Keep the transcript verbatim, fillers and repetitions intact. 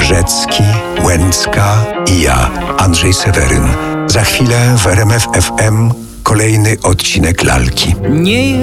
Rzecki, Łęcka i ja, Andrzej Seweryn. Za chwilę w R M F F M kolejny odcinek Lalki. Nie